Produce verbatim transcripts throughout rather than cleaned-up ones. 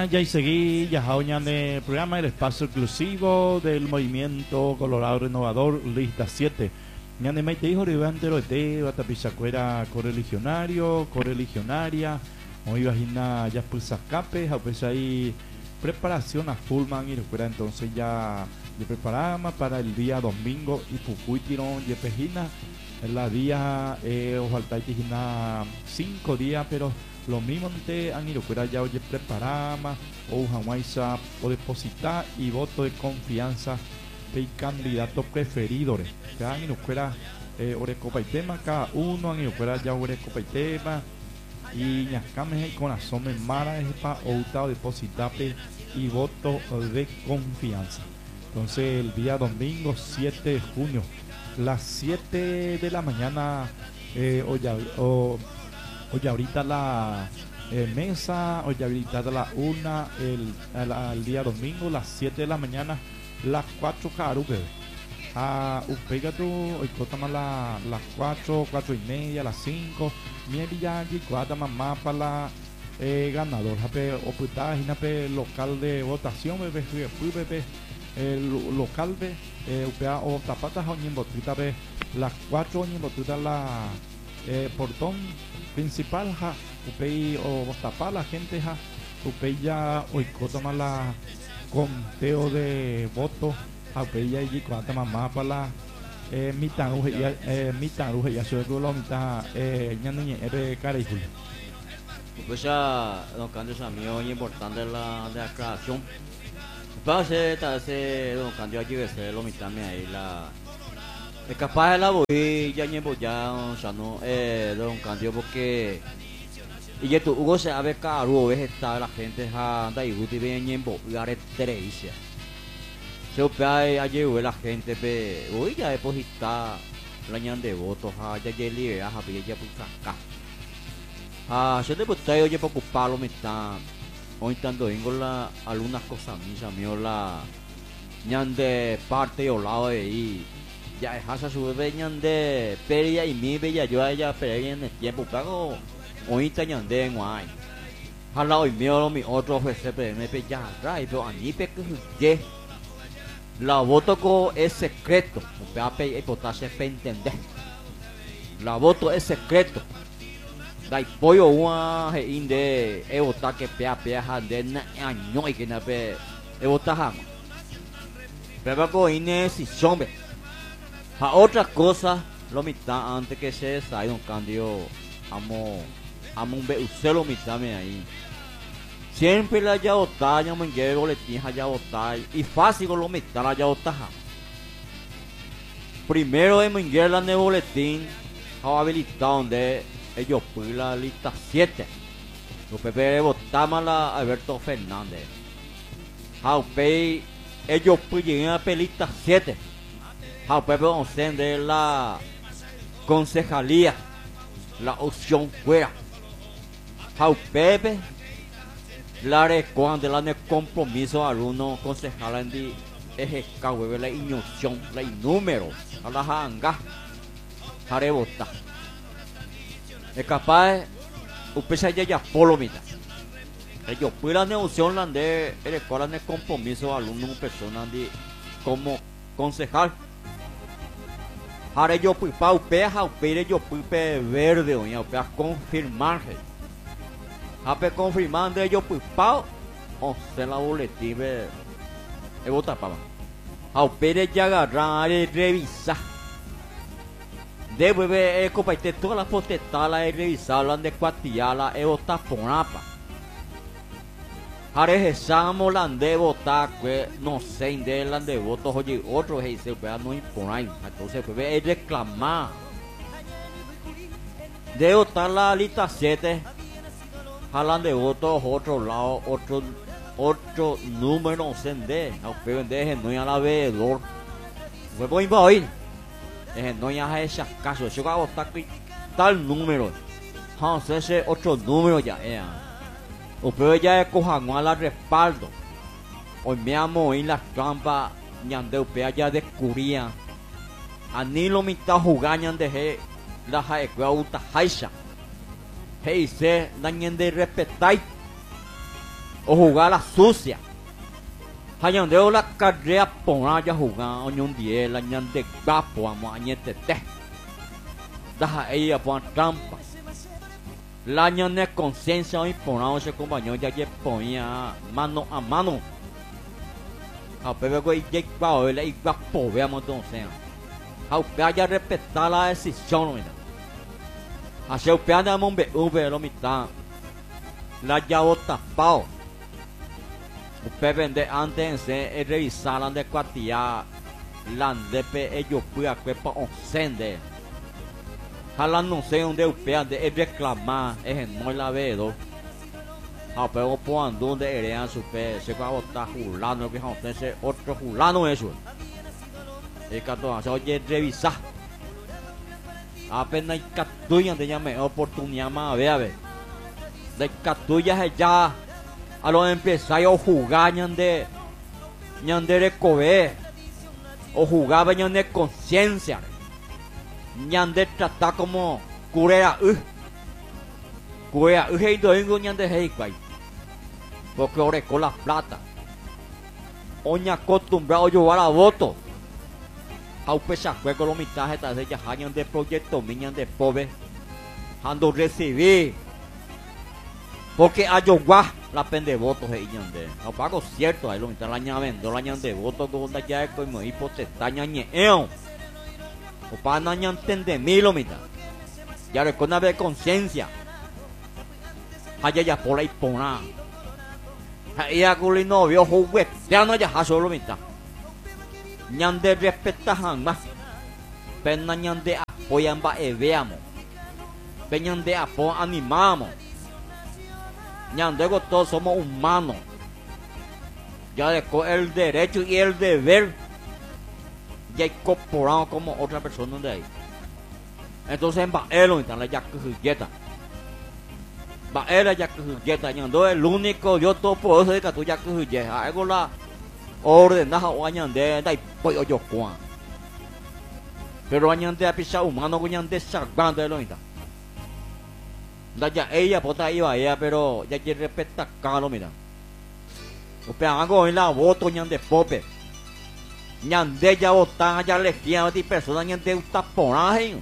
Ya y seguí, ya en el programa El Espacio Exclusivo del Movimiento Colorado Renovador, lista siete. Ya de Maite hijo Rivantero de Batapizacuera correligionario, correligionaria, hoy vagina ya pues escape, a pues ahí preparación a Fullman y recuerda entonces ya de preparamos para el día domingo y Pucuy tirón y pejina, en la día eh, ojalá tigina cinco días, pero lo mismo te han ido fuera ya hoy preparamos o Hawaiisa o depositar y voto de confianza de candidatos preferidos que han ido fuera eh, ore copa y tema cada uno han ido fuera ya ore copa y tema y ñascames y corazón me mara es para o depositar y voto de confianza. Entonces el día domingo siete de junio las siete de la mañana eh, o ya o Oye, ahorita la eh, mesa, oye, ahorita a la una, el, el, el día domingo, las siete de la mañana, las cuatro caru, bebé. Ah, pega tú, hoy cotama la, las cuatro, cuatro y media, las cinco, mi villagi, cuatro mamá para la eh, ganador, jape, o puta, jinape local de votación, bebé, bebé, el local de, eh, upea, o tapatas, o ñembotita, bebé, las cuatro, ñembotita, la eh, portón principal ja upei o tapar la gente ja upei ya hoy toma la conteo de votos a upei ya y cuánta mamá para la eh, mitad ya eh, mitad ya soy todo la mitad eh ya no es cara y julio pues ya los cambios a mí muy importante la de la creación para hacer hacer los cambios aquí de lo mitad me ahí la es capaz de la voy ya llevo ya o sea no eh de un cambio porque y ya tú Hugo se abre caro vegetal la gente anda y guti bien llevo y ahora tres se opera ayer la gente pe hoy ya depositar la ñan de votos a ya ya libre a ya ya por acá ah se te puede oye por ocupar lo mitad hoy tanto vengo la algunas cosas mis amigos la ñan de parte o lado de ahí ya es hasa su veñan de peria y mi bella yo a ella peria en el tiempo pago hoy tañan de guay hala hoy mío mi otro jefe pe me pe ya rai pero a mí pe que la voto co es secreto o pe pe e potasio pe entender la voto es secreto dai pollo una he inde e vota que pe pe ha de na año y que na pe e vota jama pero co ine si sombe a otra cosa lo mitad antes que se salga un cambio amo amo un usted lo mitad me ahí siempre la ya votar ya me lleve boletín ya votar y fácil con lo mitad la ya votar primero de me lleve la de boletín a habilitado donde ellos pues la lista siete los P P de votar más la Alberto Fernández a pay ellos pues llegan a pelita siete a Pepe Onsen de la concejalía la opción fuera a Pepe la recuan de la de compromiso alumno concejal en di eje cahueve la inyección la número a la hanga a rebota es capaz usted se ya polomita ellos pues la negociación la de recuan de compromiso alumno persona de como concejal ahora yo fui para upeja upere yo fui pe verde o ya para confirmar a pe confirmando yo fui para o se la boletín e vota para a upere ya agarrar a revisar debe ver e compartir todas las potestades la revisar la de cuatiala e vota por apa ahora examo la de votar que no sé de la de votos oye otro es se puede no imponer entonces puede reclamar de votar la lista siete jalan de votos otro lado otro otro número no sé de pero de no ya la veedor fue voy a ir es no ya es caso yo va a votar tal número entonces ese otro número ya es o pero ya es cojan a la respaldo hoy me amo en las trampas ñande upea ya descubría a ni lo mitad jugañan de la jaecua uta haisha hey se dañen de respetar o jugar la sucia. Hayandeo la carrera pona ya jugar oñon die la ñande gapo amo añete te. Daja ella pon trampa. La ñande conciencia hoy pona ese compañero ya que ponía mano a mano. A pepe go y gapo el y gapo veamos entonces. A que ya respetar la decisión mira. A se upea de mon be ube lo mitad. La ya bota pao. Usted vende antes de revisar la de cuatía la de pe ellos fui a cuerpo oncende. Jala no sé dónde usted de reclamar es no la vedo. A pero por donde eran su pe se va a botar julano que usted se otro julano eso. El catorce oye revisar. Apenas hay catuya de llame oportunidad más a ver a ver. De catuya ya a los empresarios jugar ñande ñande de cober o jugaba ñande conciencia ñande tratar como curera uh curera uh hey doingo ñande hey guay porque ore con la plata oña acostumbrado a llevar a voto a pesar que con los mitajes de ya hayan de proyecto miñan de pobre ando recibir porque a Yogua la pende votos e ñande. No pago cierto ahí lo mitad la ñavendo la ñande votos con ya como hipotestaña ñeo. O para no entender mi lo mitad. Ya le con de conciencia. Allá ya por ahí pona. Ahí a culi novio juguete ya no ya haso lo mitad. Ñande respeta jamás. Pena ñande apoyan ba e veamos. Peñande apo animamos. Ñandego todos somos humanos. Ya dejó el derecho y el deber ya incorporado como otra persona de ahí. Entonces en Baelo están ya que juyeta. Baelo ya que juyeta. Ñando el único yo todo por eso de que tú ya que juyeta. Algo la ordenada o añande da y pollo yo cuan. Pero añande a pisar humano con añande salvando de lo mismo. Ya ella pota iba ella pero ya quiere respetar caro mira. O peago en la voto ñande pope. Ñande ya votan ya le quiere a ti persona ñande uta ponaje.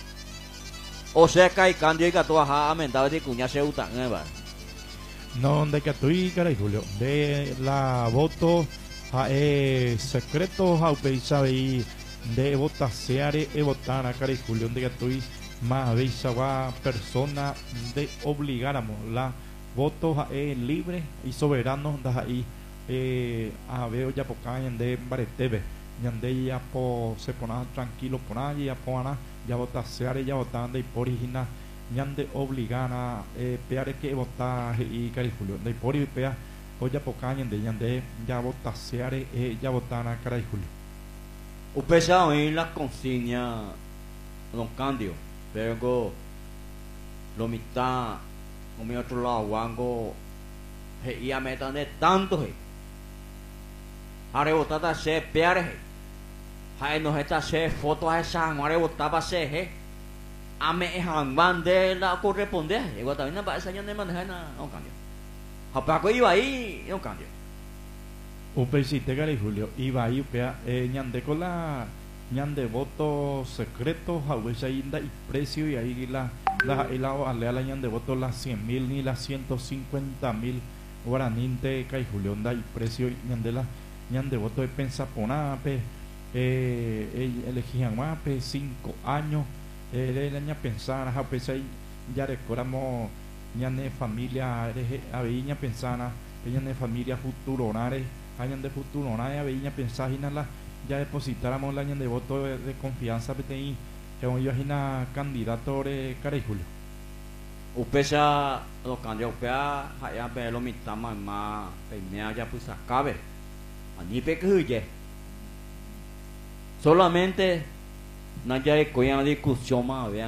O sea que hay cambio y que tú has amendado de cuña se utan eh va. No de que tú y cara y Julio de la voto a eh secreto a pensar y de votar seare e votar a cara y Julio de que tú y más veis a persona de obligáramos la votos eh, libres y soberanos de ahí eh, a veo ya por acá de baretebe yande ya po se pona tranquilo por allí ya pona ya votar seare ya votar de por origina yande obligana eh, peare que votar y cari Julio de por y pea o ya por acá de yande ya votar seare eh, ya votar a cara y Julio Upesa en la consigna don Candio pero lo mitad como mi otro lado wango y a metan de tanto he are botada se peare hay no está se foto a esa are botaba se he a me han de la corresponde igual también para esa de manejar no cambio apago iba ahí no cambio upesite cara y Julio iba ahí pea eh, ñande con la ñande votos secretos a veces ahí da y precio y ahí la la y la alea la ñande votos las cien mil ni las ciento cincuenta mil guaraninte kai Julio da y precio ñande la ñande votos de pensa pona pe eh elegían más pe cinco años eh la ña pensar a pesar ya recordamos ñande familia a viña pensana ñande familia futuro nare añan de futuro nare a viña pensar y la ya depositáramos el año de voto de, de confianza P T I que hoy imagina candidato de cara y Julio upesa los candidatos upea ya ve lo mitad más más peña ya pues acabe ani pe que solamente no ya hay una discusión más vean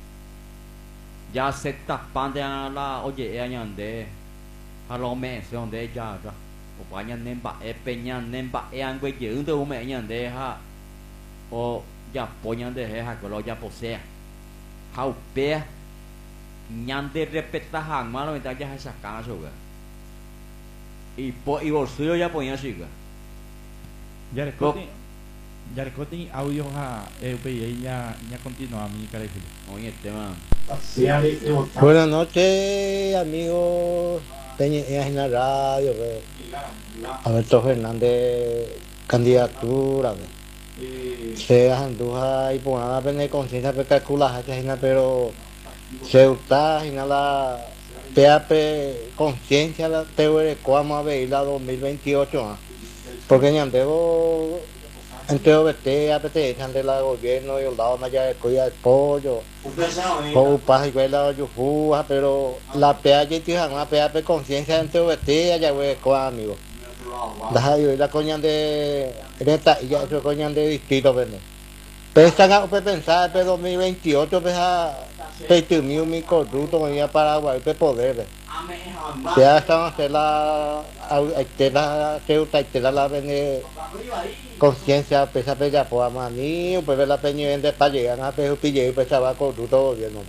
ya se tapan de la oye añan de a lo mención de ya ya o pañan nemba e peñan nemba e angüe que un de un meñan de ha o ya poñan de ha que lo ya posea how pe ñan de respeta han malo me ya esa casa y, po, y bolsillo ya ponía chica. Ya recorte, ya recorte audios a E P I ya ya continúa mi cara. Oye, el tema. Buenas noches, amigos. Peña en la radio. Alberto Fernández, candidatura. Se anduja y por nada pende conciencia pe calcula pero se está en la P A P conciencia la teoría como a ver la dos mil veintiocho porque ni andebo entre O B T, A P T, ante la gobierno y el lado allá de cuida el pollo con paz y cuela yufu pero la P A P tiene una P A P conciencia entre O B T allá güey con amigos la la coña de reta y ya eso coña de distrito vende pensan a pensar pe dos mil veintiocho pesa pe mío mi corrupto venía Paraguay pe poder ya están a hacer la la ceuta y la vende conciencia pesa pe ya po amani pues la peña vende para llegar a pe pille pe estaba corrupto gobierno.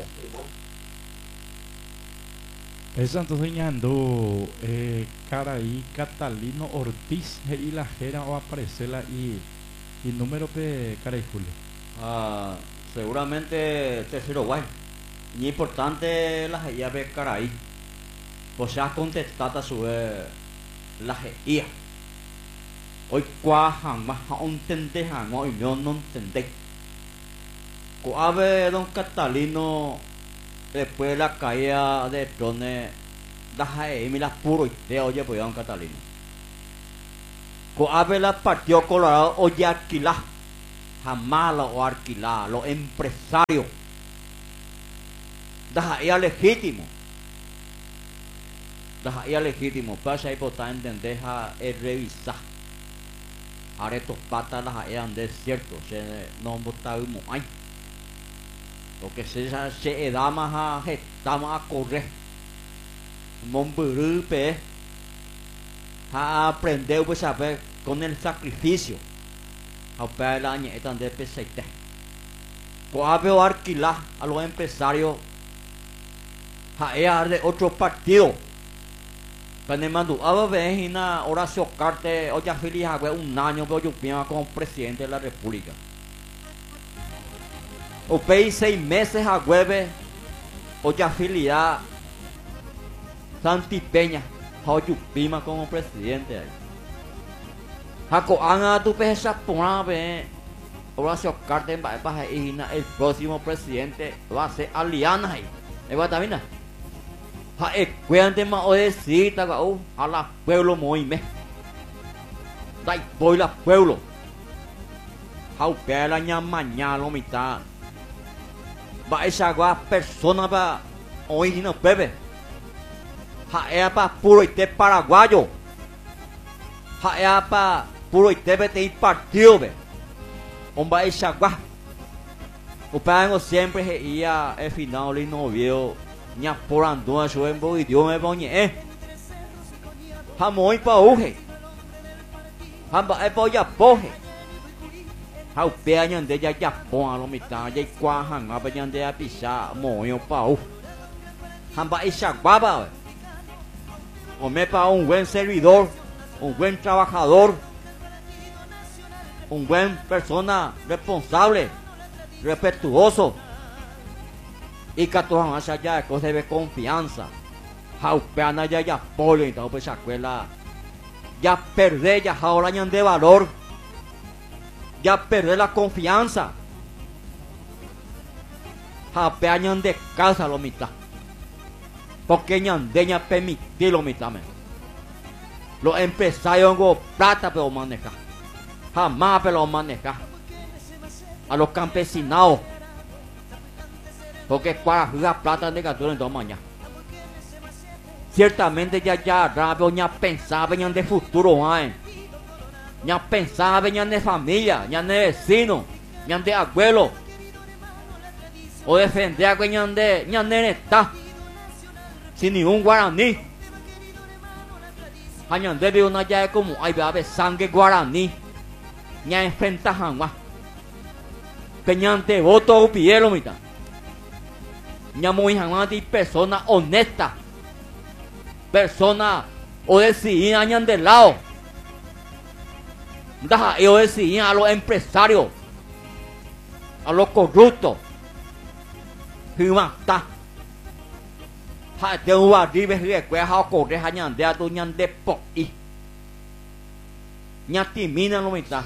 Eso entonces ñando eh, Caraí Catalino Ortiz y la jera o aparecerla y y número pe Caraí Julio. Ah, seguramente tercero guay. Ni importante la llave Caraí. Pues ya contestada su la geía. Hoy cuajan más a un tendejan hoy no no entendé. Coave don Catalino después de la caída de Trone, la Jaime la puro y de oye pues don Catalino. Coave la partió Colorado oye alquilar, jamás lo alquilar, los empresarios. La Jaime legítimo. La Jaime legítimo, pasa ahí por estar entender a revisar. Ahora estos patas las Jaime han de cierto, se no votamos ahí. Lo que se se da más a estamos a correr. Monburú pe a aprender pues a ver con el sacrificio. A ver la nieta de peseite. Coave o alquilar a los empresarios a de otro partido. Cuando mando a ver en Horacio Carte o ya feliz a un año que yo vengo como presidente de la República. O pei seis meses a hueve o ya afiliar Santi Peña a Yupima como presidente ahí. Jaco anga tu pe esa pona be Horacio Carter va el próximo presidente va a ser Aliana ahí. ¿Me va a también? Ja e cuente más o decir ta a la pueblo moime. Dai voy la pueblo. Jau pe la ña mañana lo mitad. Va esa agua persona para hoy no bebe. Ja era para puro ite paraguayo. Ja era para puro ite bete partido be. Omba esa agua. O pago siempre se ia el final y no vio ña por andona su en bo idioma boñe eh. Ja moi pa uje. Ja ba e boya poje. Hau pé nhande ya ya pon a lo mitad ya qua hang a nhande a pisar moño pau. Hamba esa guaba. O me pa un buen servidor, un buen trabajador, un buen persona responsable, respetuoso. Y que todas las allá de cosas de confianza. Hau pé ana ya ya polo y pues esa escuela ya perdé ya ahora ñande valor. Ya perdí la confianza. Jape añan de casa lo mitad. Porque ñandeña permitir lo mitad. Los empresarios con plata pero manejar. Jamás pero manejar. A los campesinados. Porque para la plata de captura en dos mañana. Ciertamente ya ya rápido ya pensaba en de futuro hay. Ya pensaba ya de familia, ya de vecino, ya de abuelo. O defender a ya de ya de está. Sin ningún guaraní. Ya de una ya como hay bebé sangre guaraní. Ya enfrenta jamás. Que ya de voto o pielo mitad. Ya muy jamás de persona honesta. Persona o decir añan de lado. Deja yo decir a los empresarios, a los corruptos. Himata. Ha te uva ribe rie kwe ha ko de hañan de atu ñan de po i. Ñati mina lo mita.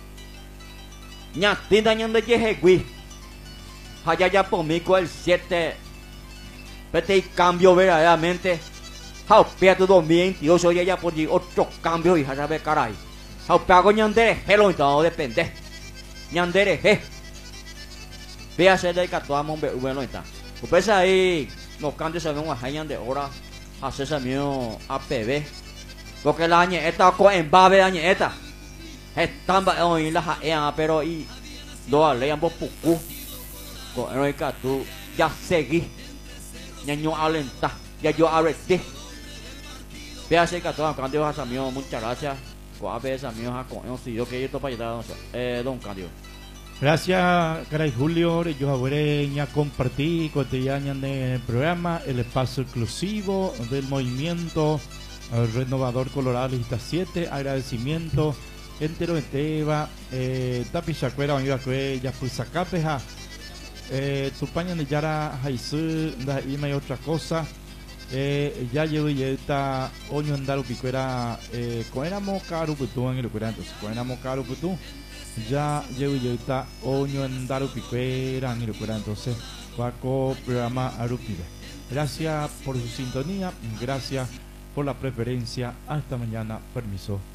Ñati da ñan de jehegui. Haya ya por mí con el siete. Vete y cambio verdaderamente. Ha pea tu dos mil veintiocho ya ya por otro cambio y ya ve caray. Ha pea con ñan de he lo mita depende. Ñan de he. Vea se de catuamo be lo mita. Pues ahí los cambios se ven a hañan de hora. Hace ese mío A P B. Porque la añe esta con en babe añe esta. Están hoy la jaea pero y lo lean por poco. Con el catu ya seguí. Ya no alenta. Ya yo arresté. Vea ese catu cambio a mío muchas gracias. Con A P B mío a con si yo que yo para allá eh don cambio. Gracias, caray Julio. Yo ahora ya compartí cotidiana en el programa el espacio exclusivo del movimiento renovador Colorado Lista siete. Agradecimiento entero de Teba, eh, Tapi Chacuera, Amiga Cue, Yapuzacapeja, eh, Tupaña de Yara, Jaisu, Ima y otra cosa. Eh, ya llevo y esta oño en Daru Picuera, eh, con éramos caro putú en el cuera, entonces con éramos caro putú. Ya llevo y esta oño en Daru Picuera en el cuera, entonces Paco programa Arupide. Gracias por su sintonía, gracias por la preferencia. Hasta mañana, permiso.